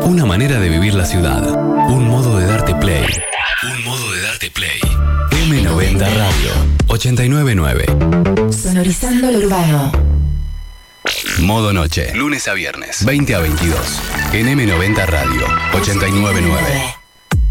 Una manera de vivir la ciudad. Un modo de darte play. Un modo de darte play. M90 Radio 899. Sonorizando lo urbano. Modo noche. Lunes a viernes. 20 a 22. En M90 Radio 899.